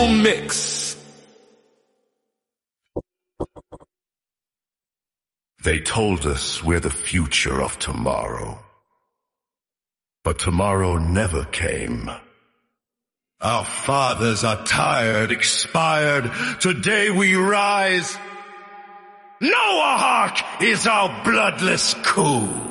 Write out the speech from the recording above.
Global Mix. They told us we're the future of tomorrow. But tomorrow never came. Our fathers are tired, expired. Today we rise. Noahawk is our bloodless coup.